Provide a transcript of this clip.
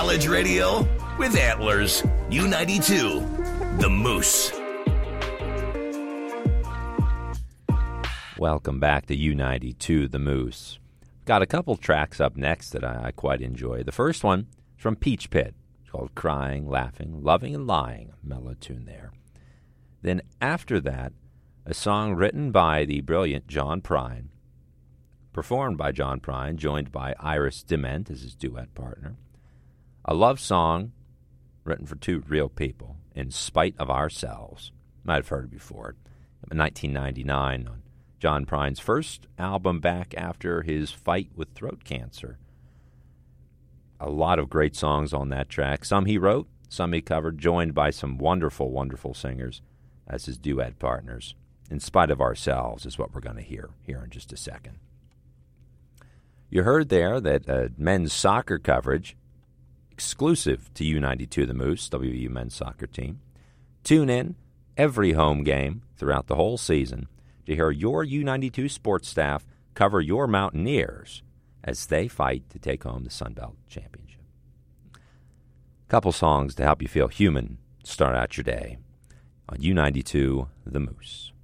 College Radio with Antlers. U92, The Moose. Welcome back to U92, The Moose. Got a couple tracks up next that I quite enjoy. The first one is from Peach Pit. It's called Crying, Laughing, Loving, and Lying. A mellow tune there. Then after that, a song written by the brilliant John Prine, performed by John Prine, joined by Iris Dement as his duet partner. A love song written for two real people, In Spite of Ourselves. You might have heard it before. In 1999, on John Prine's first album back after his fight with throat cancer. A lot of great songs on that track. Some he wrote, some he covered, joined by some wonderful, wonderful singers as his duet partners. In Spite of Ourselves is what we're going to hear here in just a second. You heard there that men's soccer coverage, exclusive to U92 The Moose, WVU men's soccer team. Tune in every home game throughout the whole season to hear your U92 sports staff cover your Mountaineers as they fight to take home the Sun Belt Championship. Couple songs to help you feel human start out your day on U92 The Moose.